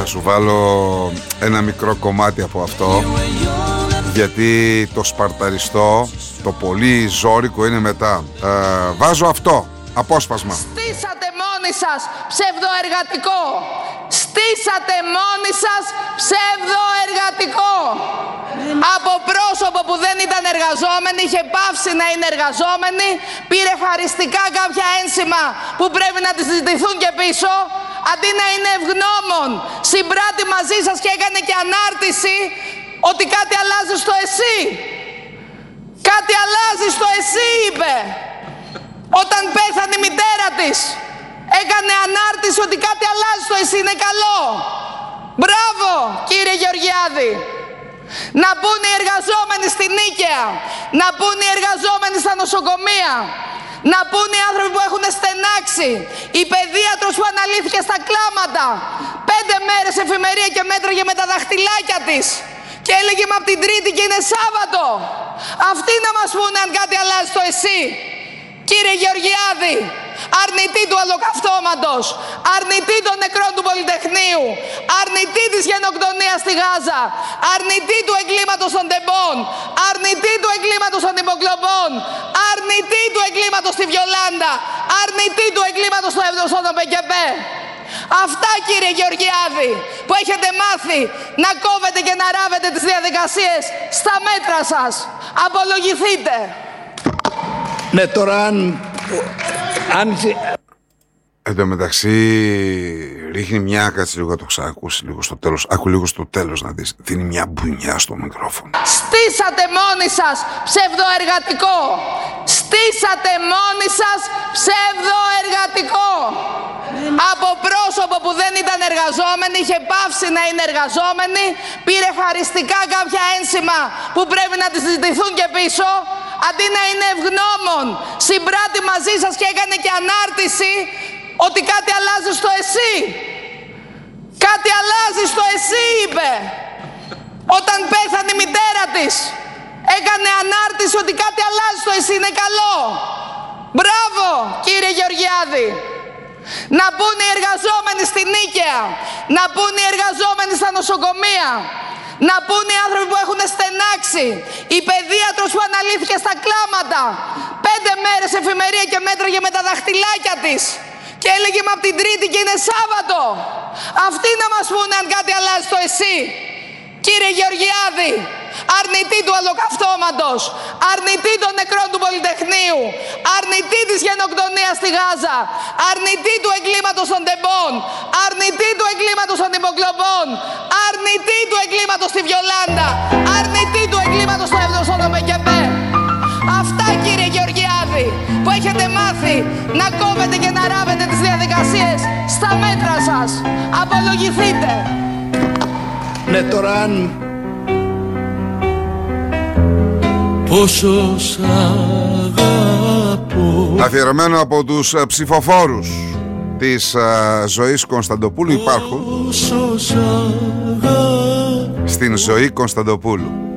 Θα σου βάλω ένα μικρό κομμάτι από αυτό, γιατί το σπαρταριστό, το πολύ ζώρικο είναι μετά. Βάζω αυτό, απόσπασμα. Στήσατε μόνοι σας ψευδοεργατικό. Στήσατε μόνοι σας ψευδοεργατικό. Από πρόσωπο που δεν ήταν εργαζόμενοι, είχε πάυσει να είναι εργαζόμενοι, πήρε χαριστικά κάποια ένσημα που πρέπει να τις ζητηθούν και πίσω. Αντί να είναι ευγνώμων, συμπράττει μαζί σας και έκανε και ανάρτηση ότι κάτι αλλάζει στο εσύ. Κάτι αλλάζει στο εσύ, είπε. Όταν πέθανε η μητέρα της, έκανε ανάρτηση ότι κάτι αλλάζει στο εσύ, είναι καλό. Μπράβο, κύριε Γεωργιάδη. Να μπουν οι εργαζόμενοι στην Νίκαια, να μπουν οι εργαζόμενοι στα νοσοκομεία, να μπουν οι άνθρωποι που έχουν στενάξει, η παιδίατρος που αναλύθηκε στα κλάματα 5 μέρες εφημερία και μέτραγε με τα δαχτυλάκια της και έλεγε μα απ' την Τρίτη και είναι Σάββατο. Αυτοί να μας πούνε αν κάτι αλλάζει στο εσύ. Κύριε Γεωργιάδη, αρνητή του ολοκαυτώματος, αρνητή των νεκρών του Πολυτεχνείου, αρνητή της γενοκτονίας στη Γάζα, αρνητή του εγκλήματος των τεμπών, αρνητή του εγκλήματος των υποκλοπών, αρνητή του εγκλήματος στη Βιολάντα, αρνητή του εγκλήματος στον ΟΠΕΚΕΠΕ. Αυτά, κύριε Γεωργιάδη, που έχετε μάθει να κόβετε και να ράβετε τις διαδικασίες στα μέτρα σας. Απολογηθείτε. Ναι, τώρα αν... Εν τω μεταξύ ρίχνει μια, κάτσε λίγο, το ξανακούσει λίγο στο τέλος. Άκου λίγο στο τέλος να δεις. Δίνει μια μπουνιά στο μικρόφωνο. Στήσατε μόνοι σας ψευδοεργατικό. Στήσατε μόνοι σας ψευδοεργατικό. Από πρόσωπο που δεν ήταν εργαζόμενοι, είχε πάυσει να είναι εργαζόμενοι, πήρε χαριστικά κάποια ένσημα που πρέπει να τις ζητηθούν και πίσω. Αντί να είναι ευγνώμων, συμπράττει μαζί σας και έκανε και ανάρτηση ότι κάτι αλλάζει στο εσύ. Κάτι αλλάζει στο εσύ, είπε. Όταν πέθανε η μητέρα της, έκανε ανάρτηση ότι κάτι αλλάζει στο εσύ, είναι καλό. Μπράβο, κύριε Γεωργιάδη. Να μπουν οι εργαζόμενοι στην Νίκαια, να μπουν οι εργαζόμενοι στα νοσοκομεία, να μπουν οι άνθρωποι που έχουν στενάξει, η παιδίατρος που αναλύθηκε στα κλάματα 5 μέρες εφημερία και μέτραγε με τα δαχτυλάκια της και έλεγε μα απ' την Τρίτη και είναι Σάββατο. Αυτοί να μας πούνε αν κάτι αλλάζει στο εσύ. Κύριε Γεωργιάδη, αρνητή του ολοκαυτώματος, αρνητή των νεκρών του Πολυτεχνείου, αρνητή της γενοκτονίας στη Γάζα, αρνητή του εγκλήματος των τεμπών, αρνητή του εγκλήματος των υποκλοπών, αρνητή του εγκλήματος στη Βιολάντα, αρνητή του εγκλήματος στον ΟΠΕΚΕΠΕ. Αυτά, κύριε Γεωργιάδη, που έχετε μάθει να κόβετε και να ράβετε τις διαδικασίες στα μέτρα σας. Απολογηθείτε. Ναι, τώρα αν... Πόσο σ' αγαπώ. Αφιερωμένο από τους ψηφοφόρους της Ζωής Κωνσταντοπούλου. Υπάρχουν στην Ζωή Κωνσταντοπούλου.